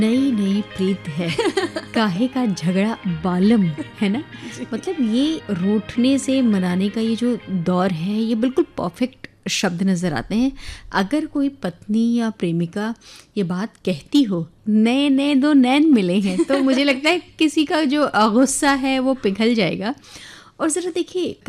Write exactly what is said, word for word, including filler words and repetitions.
नई नई प्रीत है काहे का झगड़ा बालम, है ना। मतलब ये रूठने से मनाने का ये जो दौर है ये बिल्कुल परफेक्ट शब्द नज़र आते हैं। अगर कोई पत्नी या प्रेमिका ये बात कहती हो नए नए दो नैन मिले हैं तो मुझे लगता है किसी का जो गुस्सा है वो पिघल जाएगा। और ज़रा देखिए